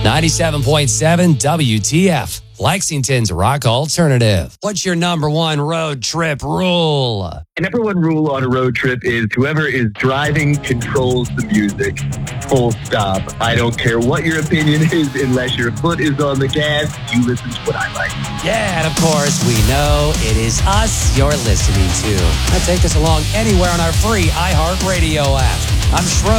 97.7 WTF, Lexington's rock alternative. What's your number one road trip rule? The number one rule on a road trip is whoever is driving controls the music. Full stop. I don't care what your opinion is, unless your foot is on the gas, you listen to what I like. Yeah, and of course, we know it is us you're listening to. Now take us along anywhere on our free iHeartRadio app. I'm Schroeder.